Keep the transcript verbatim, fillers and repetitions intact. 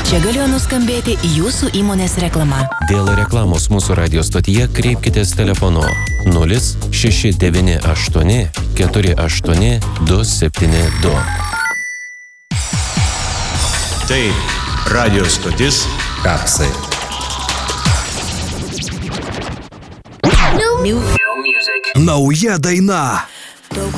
Čia galėjo nuskambėti jūsų įmonės reklama. Dėl reklamos mūsų radio stotyje kreipkitės telefonu nulis šeši devyni aštuoni keturi aštuoni du septyni du. Tai radio stotis Kapsai. Nauja daina.